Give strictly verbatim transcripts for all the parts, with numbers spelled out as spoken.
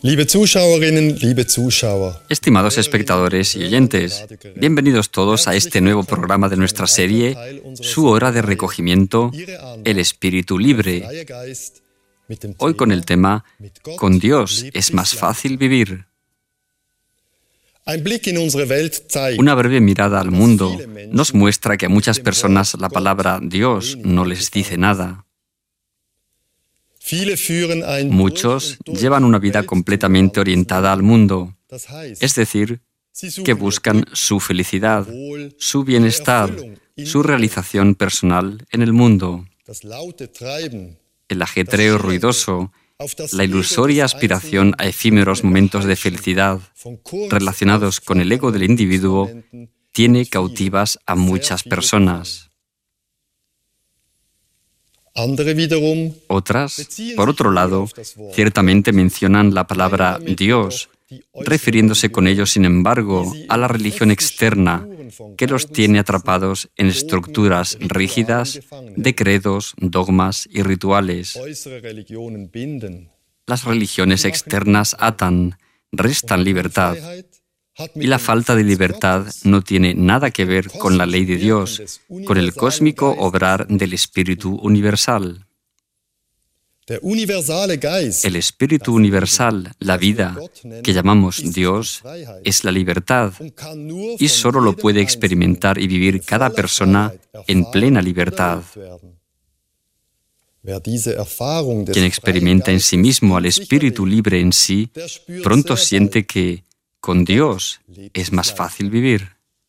Liebe Zuschauerinnen, liebe Zuschauer. Estimados espectadores y oyentes, bienvenidos todos a este nuevo programa de nuestra serie, Su hora de recogimiento, el espíritu libre. Hoy con el tema, con Dios es más fácil vivir. Una breve mirada al mundo nos muestra que a muchas personas la palabra Dios no les dice nada. Muchos llevan una vida completamente orientada al mundo, es decir, que buscan su felicidad, su bienestar, su realización personal en el mundo. El ajetreo ruidoso, la ilusoria aspiración a efímeros momentos de felicidad relacionados con el ego del individuo tiene cautivas a muchas personas. Otras, por otro lado, ciertamente mencionan la palabra Dios, refiriéndose con ello, sin embargo, a la religión externa que los tiene atrapados en estructuras rígidas de credos, dogmas y rituales. Las religiones externas atan, restan libertad, y la falta de libertad no tiene nada que ver con la ley de Dios, con el cósmico obrar del Espíritu Universal. El Espíritu Universal, la vida, que llamamos Dios, es la libertad, y solo lo puede experimentar y vivir cada persona en plena libertad. Quien experimenta en sí mismo al Espíritu libre en sí, pronto siente que con Dios es más fácil vivir.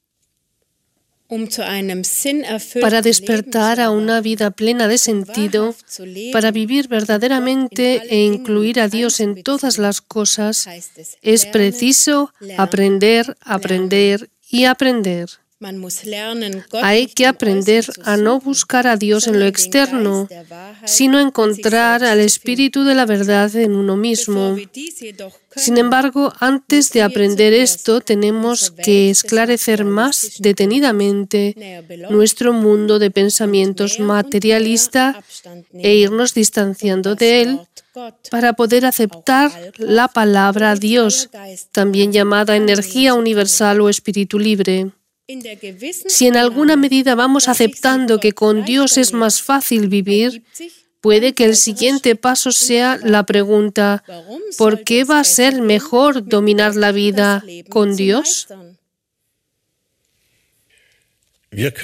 Para despertar a una vida plena de sentido, para vivir verdaderamente e incluir a Dios en todas las cosas, es preciso aprender, aprender y aprender. Hay que aprender a no buscar a Dios en lo externo, sino encontrar al Espíritu de la verdad en uno mismo. Sin embargo, antes de aprender esto, tenemos que esclarecer más detenidamente nuestro mundo de pensamientos materialista e irnos distanciando de él para poder aceptar la palabra Dios, también llamada energía universal o espíritu libre. Si en alguna medida vamos aceptando que con Dios es más fácil vivir, puede que el siguiente paso sea la pregunta, ¿por qué va a ser mejor dominar la vida con Dios? De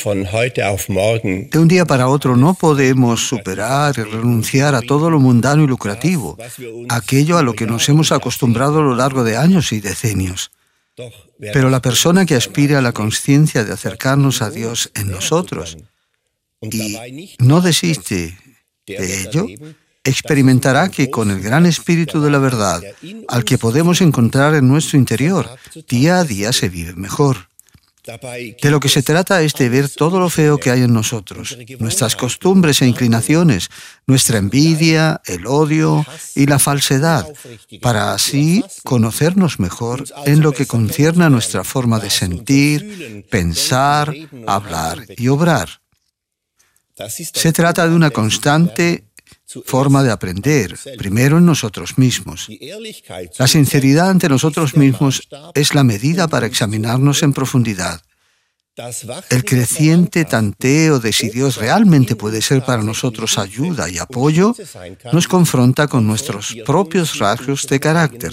un día para otro no podemos superar y renunciar a todo lo mundano y lucrativo, aquello a lo que nos hemos acostumbrado a lo largo de años y decenios. Pero la persona que aspira a la conciencia de acercarnos a Dios en nosotros y no desiste de ello, experimentará que con el gran espíritu de la verdad, al que podemos encontrar en nuestro interior, día a día se vive mejor. De lo que se trata es de ver todo lo feo que hay en nosotros, nuestras costumbres e inclinaciones, nuestra envidia, el odio y la falsedad, para así conocernos mejor en lo que concierne a nuestra forma de sentir, pensar, hablar y obrar. Se trata de una constante forma de aprender, primero en nosotros mismos. La sinceridad ante nosotros mismos es la medida para examinarnos en profundidad. El creciente tanteo de si Dios realmente puede ser para nosotros ayuda y apoyo nos confronta con nuestros propios rasgos de carácter.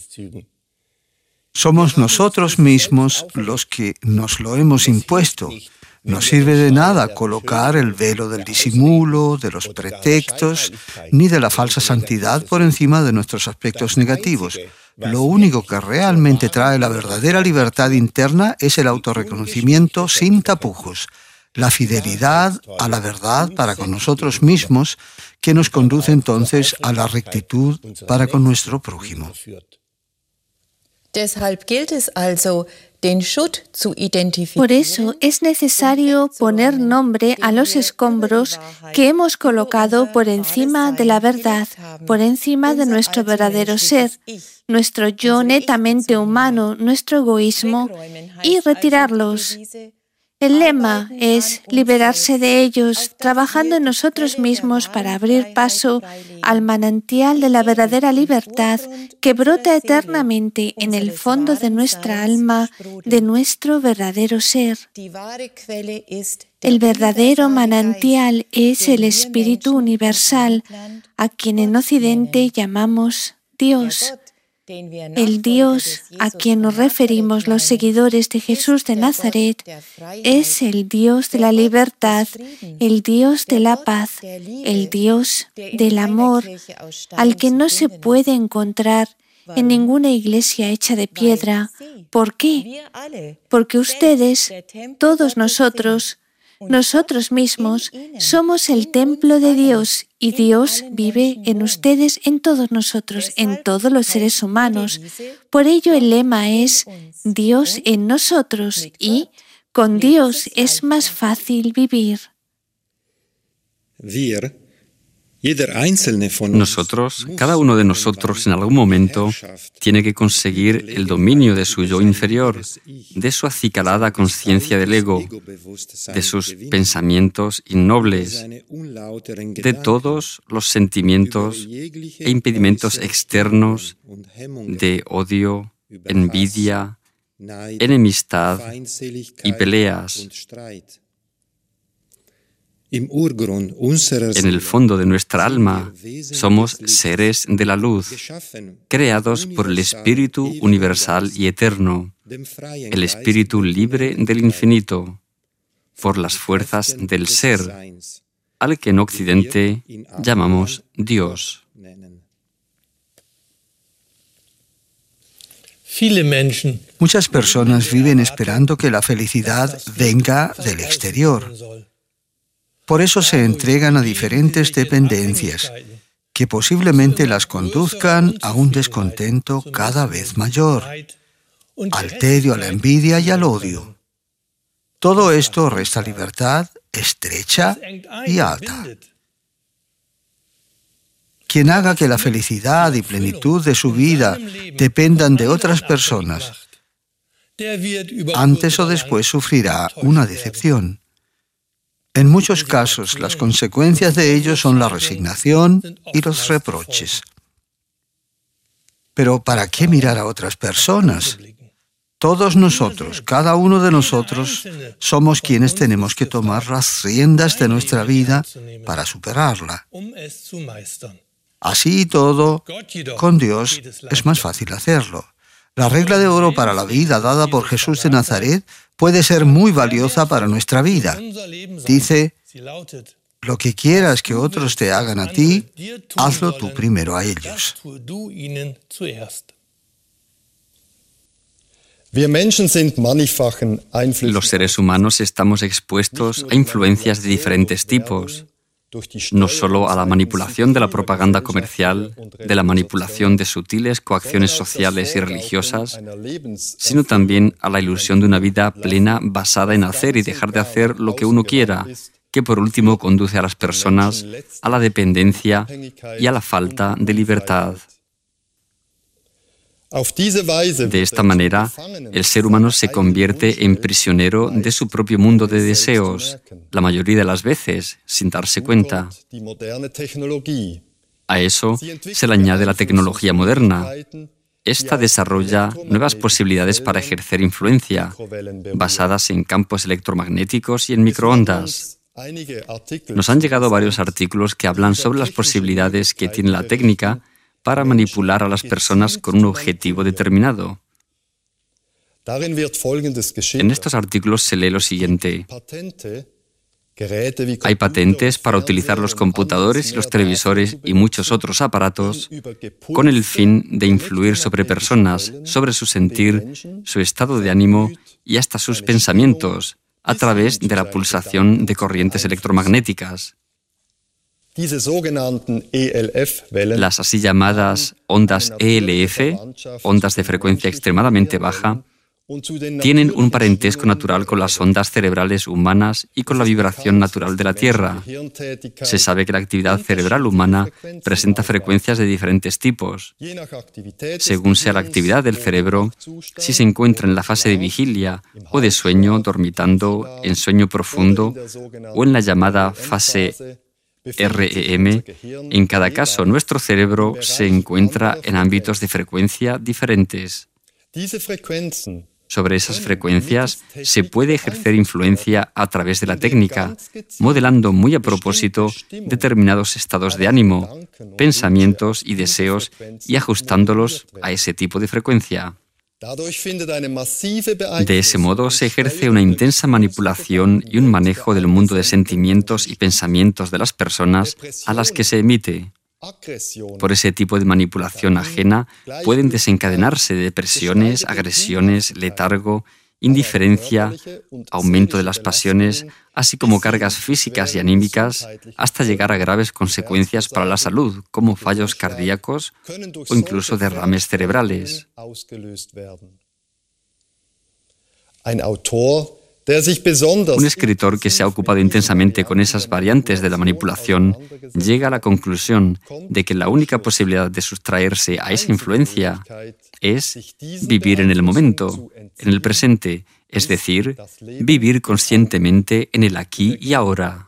Somos nosotros mismos los que nos lo hemos impuesto. No sirve de nada colocar el velo del disimulo, de los pretextos, ni de la falsa santidad por encima de nuestros aspectos negativos. Lo único que realmente trae la verdadera libertad interna es el autorreconocimiento sin tapujos, la fidelidad a la verdad para con nosotros mismos, que nos conduce entonces a la rectitud para con nuestro prójimo. Por eso es necesario poner nombre a los escombros que hemos colocado por encima de la verdad, por encima de nuestro verdadero ser, nuestro yo netamente humano, nuestro egoísmo, y retirarlos. El lema es liberarse de ellos, trabajando en nosotros mismos para abrir paso al manantial de la verdadera libertad que brota eternamente en el fondo de nuestra alma, de nuestro verdadero ser. El verdadero manantial es el Espíritu Universal, a quien en Occidente llamamos Dios. El Dios a quien nos referimos los seguidores de Jesús de Nazaret es el Dios de la libertad, el Dios de la paz, el Dios del amor, al que no se puede encontrar en ninguna iglesia hecha de piedra. ¿Por qué? Porque ustedes, todos nosotros, nosotros mismos, somos el templo de Dios y Dios vive en ustedes, en todos nosotros, en todos los seres humanos. Por ello el lema es Dios en nosotros y con Dios es más fácil vivir. Nosotros, cada uno de nosotros en algún momento tiene que conseguir el dominio de su yo inferior, de su acicalada conciencia del ego, de sus pensamientos innobles, de todos los sentimientos e impedimentos externos de odio, envidia, enemistad y peleas. En el fondo de nuestra alma somos seres de la luz, creados por el Espíritu universal y eterno, el Espíritu libre del infinito, por las fuerzas del ser, al que en Occidente llamamos Dios. Muchas personas viven esperando que la felicidad venga del exterior. Por eso se entregan a diferentes dependencias, que posiblemente las conduzcan a un descontento cada vez mayor, al tedio, a la envidia y al odio. Todo esto resta libertad estrecha y alta. Quien haga que la felicidad y plenitud de su vida dependan de otras personas, antes o después sufrirá una decepción. En muchos casos, las consecuencias de ello son la resignación y los reproches. Pero ¿para qué mirar a otras personas? Todos nosotros, cada uno de nosotros, somos quienes tenemos que tomar las riendas de nuestra vida para superarla. Así y todo, con Dios es más fácil hacerlo. La regla de oro para la vida dada por Jesús de Nazaret puede ser muy valiosa para nuestra vida. Dice, lo que quieras que otros te hagan a ti, hazlo tú primero a ellos. Los seres humanos estamos expuestos a influencias de diferentes tipos, no solo a la manipulación de la propaganda comercial, de la manipulación de sutiles coacciones sociales y religiosas, sino también a la ilusión de una vida plena basada en hacer y dejar de hacer lo que uno quiera, que por último conduce a las personas a la dependencia y a la falta de libertad. De esta manera, el ser humano se convierte en prisionero de su propio mundo de deseos, la mayoría de las veces sin darse cuenta. A eso se le añade la tecnología moderna. Esta desarrolla nuevas posibilidades para ejercer influencia, basadas en campos electromagnéticos y en microondas. Nos han llegado varios artículos que hablan sobre las posibilidades que tiene la técnica para manipular a las personas con un objetivo determinado. En estos artículos se lee lo siguiente. Hay patentes para utilizar los computadores y los televisores y muchos otros aparatos con el fin de influir sobre personas, sobre su sentir, su estado de ánimo y hasta sus pensamientos, a través de la pulsación de corrientes electromagnéticas. Las así llamadas ondas E L F, ondas de frecuencia extremadamente baja, tienen un parentesco natural con las ondas cerebrales humanas y con la vibración natural de la Tierra. Se sabe que la actividad cerebral humana presenta frecuencias de diferentes tipos. Según sea la actividad del cerebro, si se encuentra en la fase de vigilia o de sueño, dormitando, en sueño profundo o en la llamada fase R E M, en cada caso nuestro cerebro se encuentra en ámbitos de frecuencia diferentes. Sobre esas frecuencias se puede ejercer influencia a través de la técnica, modelando muy a propósito determinados estados de ánimo, pensamientos y deseos y ajustándolos a ese tipo de frecuencia. De ese modo se ejerce una intensa manipulación y un manejo del mundo de sentimientos y pensamientos de las personas a las que se emite. Por ese tipo de manipulación ajena pueden desencadenarse depresiones, agresiones, letargo, indiferencia, aumento de las pasiones, así como cargas físicas y anímicas, hasta llegar a graves consecuencias para la salud, como fallos cardíacos o incluso derrames cerebrales. Un escritor que se ha ocupado intensamente con esas variantes de la manipulación llega a la conclusión de que la única posibilidad de sustraerse a esa influencia es vivir en el momento, en el presente, es decir, vivir conscientemente en el aquí y ahora.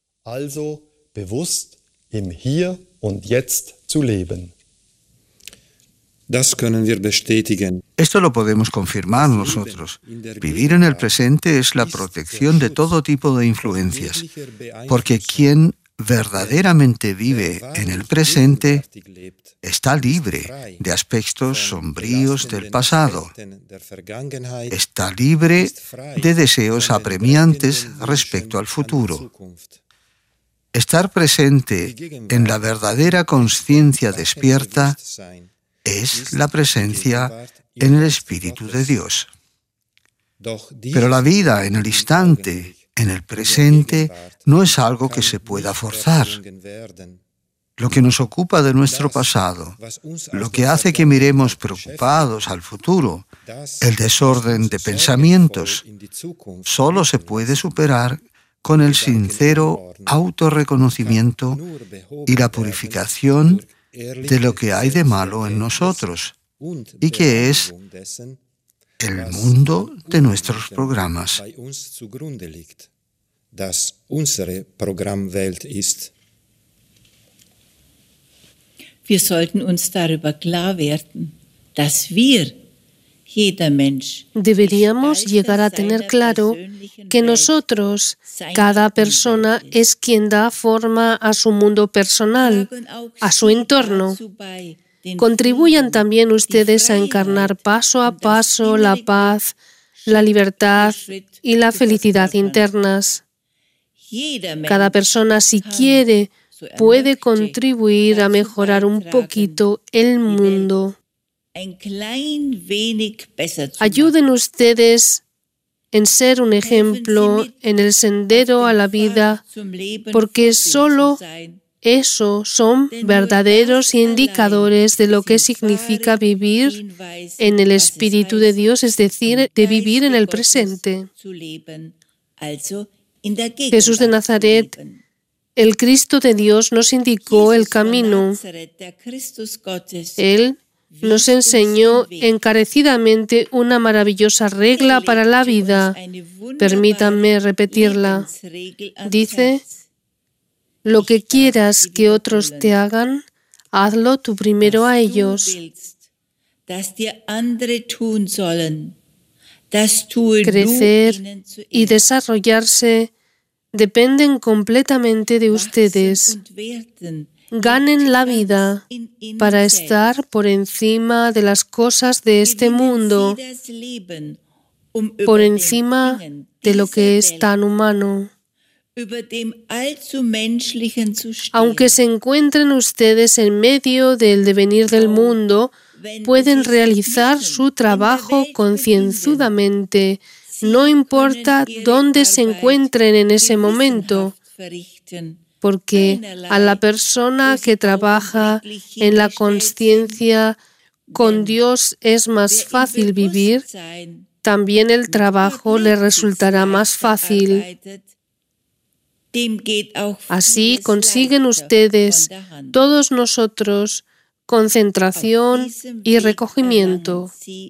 Esto lo podemos confirmar nosotros. Vivir en el presente es la protección de todo tipo de influencias, porque quien verdaderamente vive en el presente está libre de aspectos sombríos del pasado, está libre de deseos apremiantes respecto al futuro. Estar presente en la verdadera conciencia despierta es la presencia en el Espíritu de Dios. Pero la vida en el instante, en el presente, no es algo que se pueda forzar. Lo que nos ocupa de nuestro pasado, lo que hace que miremos preocupados al futuro, el desorden de pensamientos, solo se puede superar con el sincero autorreconocimiento y la purificación de lo que hay de malo en nosotros y que es el mundo de nuestros programas. Wir sollten uns darüber klar werden, dass wir, jeder Mensch, Deberíamos llegar a tener claro que nosotros, cada persona, es quien da forma a su mundo personal, a su entorno. Contribuyan también ustedes a encarnar paso a paso la paz, la libertad y la felicidad internas. Cada persona, si quiere, puede contribuir a mejorar un poquito el mundo. Ayuden ustedes en ser un ejemplo en el sendero a la vida, porque solo eso son verdaderos indicadores de lo que significa vivir en el Espíritu de Dios, es decir, de vivir en el presente. Jesús de Nazaret, el Cristo de Dios, nos indicó el camino. Él nos enseñó encarecidamente una maravillosa regla para la vida. Permítanme repetirla. Dice: lo que quieras que otros te hagan, hazlo tú primero a ellos. Crecer y desarrollarse dependen completamente de ustedes. Ganen la vida para estar por encima de las cosas de este mundo, por encima de lo que es tan humano. Aunque se encuentren ustedes en medio del devenir del mundo, pueden realizar su trabajo concienzudamente, no importa dónde se encuentren en ese momento, porque a la persona que trabaja en la consciencia con Dios es más fácil vivir también el trabajo le resultará más fácil. Así consiguen ustedes, todos nosotros, concentración y recogimiento.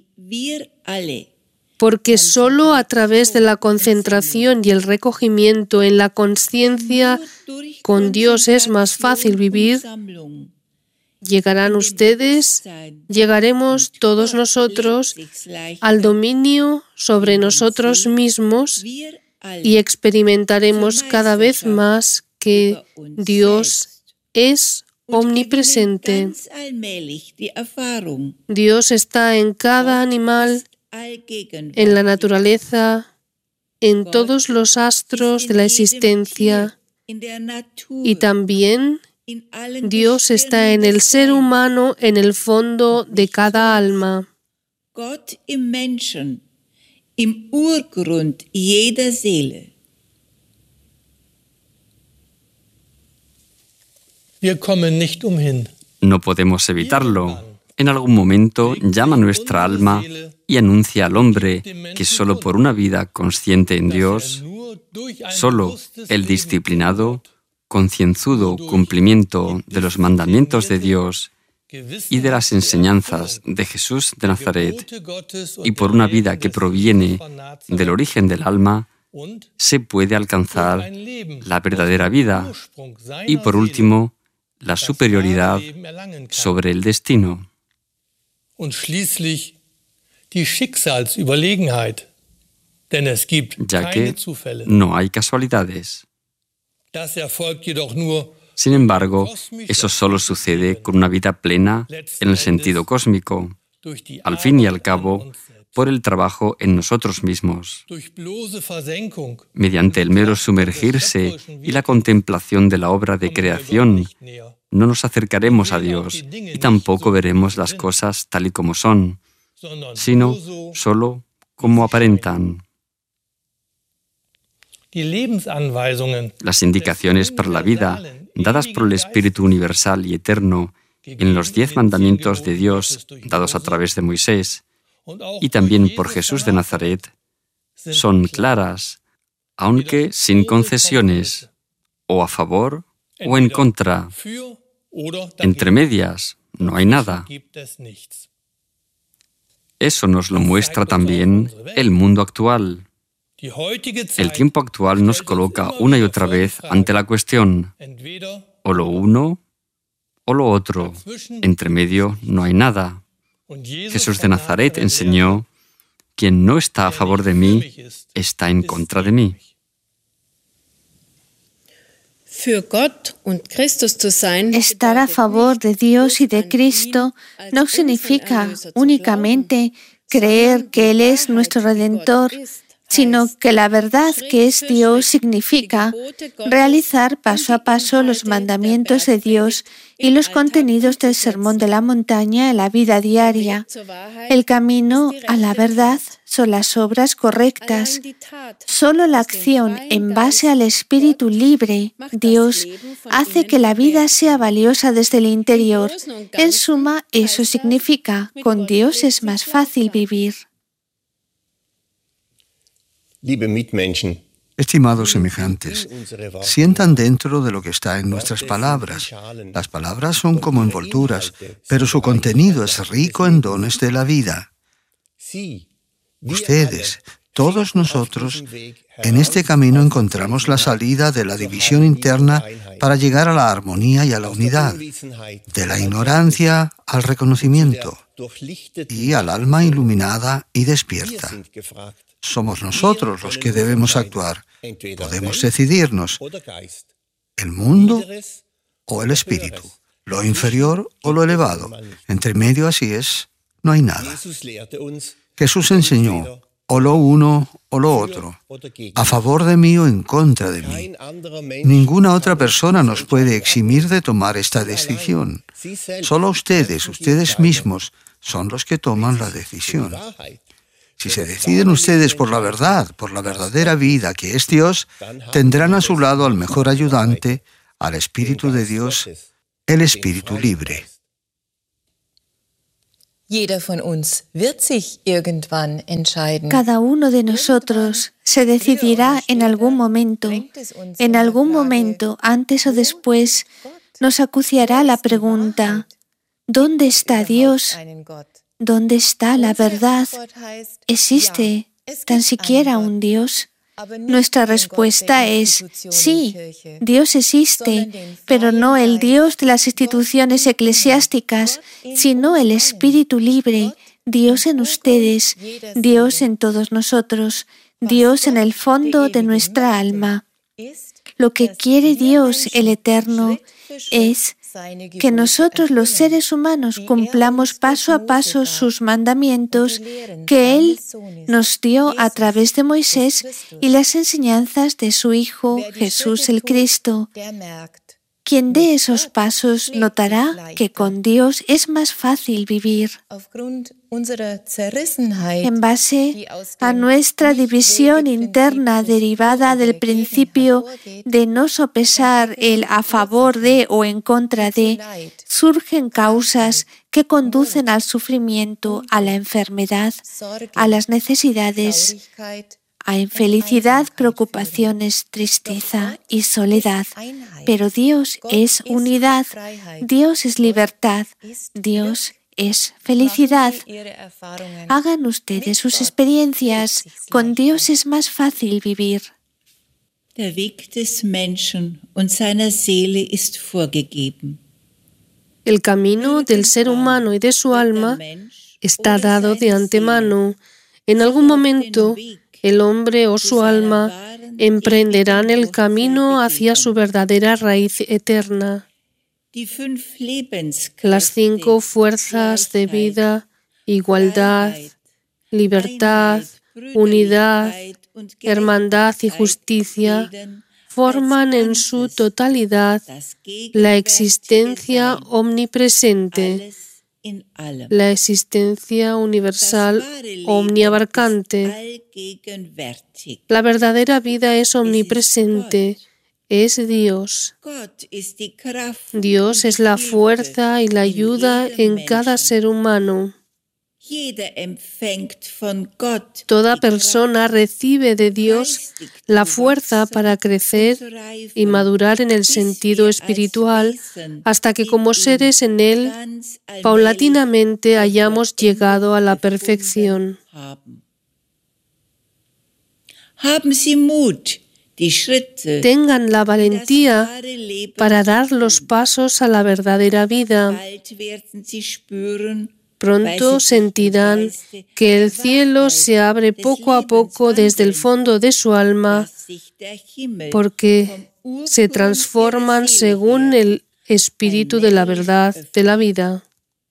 Porque solo a través de la concentración y el recogimiento en la consciencia con Dios es más fácil vivir. Llegarán ustedes, llegaremos todos nosotros al dominio sobre nosotros mismos y experimentaremos cada vez más que Dios es omnipresente. Dios está en cada animal, en la naturaleza, en todos los astros de la existencia, y también Dios está en el ser humano, en el fondo de cada alma. Gott im Menschen, im Urgrund jeder Seele. Wir kommen nicht umhin. No podemos evitarlo. En algún momento llama nuestra alma y anuncia al hombre que solo por una vida consciente en Dios, solo el disciplinado, concienzudo cumplimiento de los mandamientos de Dios y de las enseñanzas de Jesús de Nazaret, y por una vida que proviene del origen del alma, se puede alcanzar la verdadera vida y, por último, la superioridad sobre el destino. Ya que no hay casualidades. Sin embargo, eso solo sucede con una vida plena en el sentido cósmico, al fin y al cabo, por el trabajo en nosotros mismos. Mediante el mero sumergirse y la contemplación de la obra de creación, no nos acercaremos a Dios y tampoco veremos las cosas tal y como son, sino solo como aparentan. Las indicaciones para la vida, dadas por el Espíritu universal y eterno en los diez mandamientos de Dios dados a través de Moisés y también por Jesús de Nazaret, son claras, aunque sin concesiones, o a favor o en contra. Entre medias no hay nada. Eso nos lo muestra también el mundo actual. El tiempo actual nos coloca una y otra vez ante la cuestión, o lo uno o lo otro. Entre medio no hay nada. Jesús de Nazaret enseñó: quien no está a favor de mí, está en contra de mí. Estar a favor de Dios y de Cristo no significa únicamente creer que Él es nuestro Redentor, sino que la verdad que es Dios significa realizar paso a paso los mandamientos de Dios y los contenidos del Sermón de la Montaña en la vida diaria. El camino a la verdad son las obras correctas. Solo la acción en base al espíritu libre, Dios, hace que la vida sea valiosa desde el interior. En suma, eso significa, con Dios es más fácil vivir. Estimados semejantes, sientan dentro de lo que está en nuestras palabras. Las palabras son como envolturas, pero su contenido es rico en dones de la vida. Ustedes, todos nosotros, en este camino encontramos la salida de la división interna para llegar a la armonía y a la unidad, de la ignorancia al reconocimiento y al alma iluminada y despierta. Somos nosotros los que debemos actuar. Podemos decidirnos: el mundo o el espíritu, lo inferior o lo elevado. Entre medio, así es, no hay nada. Jesús enseñó o lo uno o lo otro, a favor de mí o en contra de mí. Ninguna otra persona nos puede eximir de tomar esta decisión. Solo ustedes, ustedes mismos, son los que toman la decisión. Si se deciden ustedes por la verdad, por la verdadera vida que es Dios, tendrán a su lado al mejor ayudante, al Espíritu de Dios, el Espíritu libre. Cada uno de nosotros se decidirá en algún momento. En algún momento, antes o después, nos acuciará la pregunta: ¿dónde está Dios? ¿Dónde está la verdad? ¿Existe tan siquiera un Dios? Nuestra respuesta es sí, Dios existe, pero no el Dios de las instituciones eclesiásticas, sino el Espíritu libre, Dios en ustedes, Dios en todos nosotros, Dios en el fondo de nuestra alma. Lo que quiere Dios, el Eterno, es que nosotros los seres humanos cumplamos paso a paso sus mandamientos que Él nos dio a través de Moisés y las enseñanzas de su Hijo Jesús el Cristo. Quien dé esos pasos notará que con Dios es más fácil vivir. En base a nuestra división interna derivada del principio de no sopesar el a favor de o en contra de, surgen causas que conducen al sufrimiento, a la enfermedad, a las necesidades, a infelicidad, preocupaciones, tristeza y soledad. Pero Dios es unidad, Dios es libertad, Dios es felicidad. Hagan ustedes sus experiencias. Con Dios es más fácil vivir. Der Weg des Menschen und seiner Seele ist vorgegeben. El camino del ser humano y de su alma está dado de antemano. En algún momento, el hombre o su alma emprenderán el camino hacia su verdadera raíz eterna. Las cinco fuerzas de vida, igualdad, libertad, unidad, hermandad y justicia forman en su totalidad la existencia omnipresente, la existencia universal omniabarcante. La verdadera vida es omnipresente, es Dios. Dios es la fuerza y la ayuda en cada ser humano. Toda persona recibe de Dios la fuerza para crecer y madurar en el sentido espiritual hasta que como seres en Él, paulatinamente hayamos llegado a la perfección. Tengan la valentía para dar los pasos a la verdadera vida. Pronto sentirán que el cielo se abre poco a poco desde el fondo de su alma porque se transforman según el espíritu de la verdad de la vida.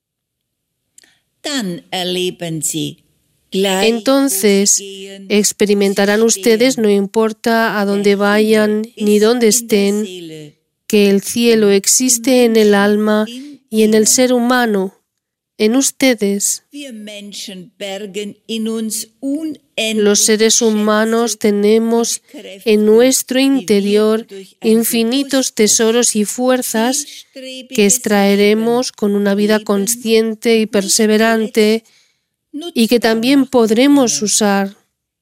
Entonces experimentarán ustedes, no importa a dónde vayan ni dónde estén, que el cielo existe en el alma y en el ser humano, en ustedes. Los seres humanos tenemos en nuestro interior infinitos tesoros y fuerzas que extraeremos con una vida consciente y perseverante y que también podremos usar.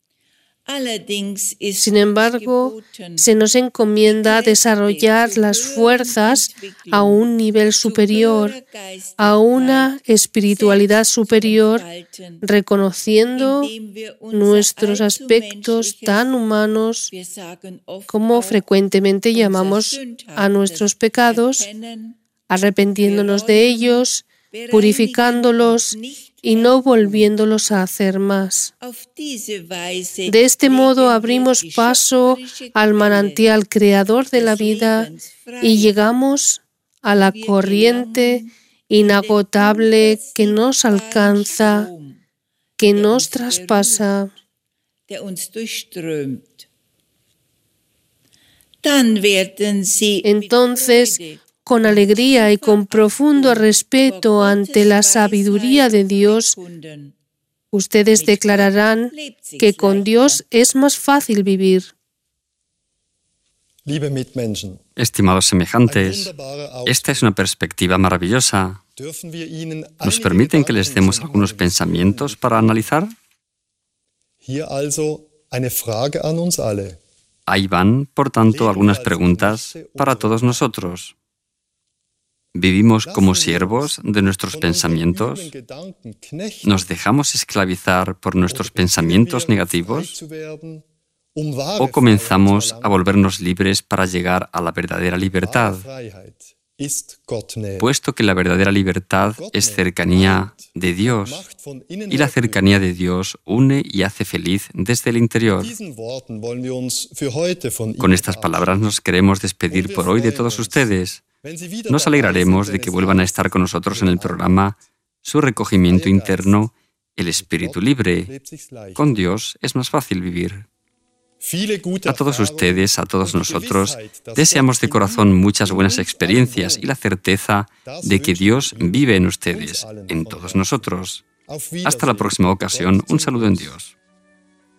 Sin embargo, se nos encomienda desarrollar las fuerzas a un nivel superior, a una espiritualidad superior, reconociendo nuestros aspectos tan humanos como frecuentemente llamamos a nuestros pecados, arrepintiéndonos de ellos, purificándolos y no volviéndolos a hacer más. De este modo abrimos paso al manantial creador de la vida y llegamos a la corriente inagotable que nos alcanza, que nos traspasa. Entonces, con alegría y con profundo respeto ante la sabiduría de Dios, ustedes declararán que con Dios es más fácil vivir. Estimados semejantes, esta es una perspectiva maravillosa. ¿Nos permiten que les demos algunos pensamientos para analizar? Ahí van, por tanto, algunas preguntas para todos nosotros. ¿Vivimos como siervos de nuestros pensamientos? ¿Nos dejamos esclavizar por nuestros pensamientos negativos? ¿O comenzamos a volvernos libres para llegar a la verdadera libertad? Puesto que la verdadera libertad es cercanía de Dios, y la cercanía de Dios une y hace feliz desde el interior. Con estas palabras nos queremos despedir por hoy de todos ustedes. Nos alegraremos de que vuelvan a estar con nosotros en el programa Su recogimiento interno, el espíritu libre. Con Dios es más fácil vivir. A todos ustedes, a todos nosotros, deseamos de corazón muchas buenas experiencias y la certeza de que Dios vive en ustedes, en todos nosotros. Hasta la próxima ocasión, un saludo en Dios.